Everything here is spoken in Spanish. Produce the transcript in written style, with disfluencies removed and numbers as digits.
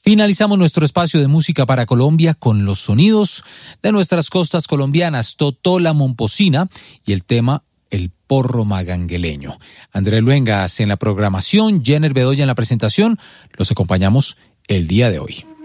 Finalizamos nuestro espacio de música para Colombia con los sonidos de nuestras costas colombianas, Totola Momposina y el tema El Porro Magangueleño. Andrés Luengas en la programación, Jenner Bedoya en la presentación. Los acompañamos el día de hoy.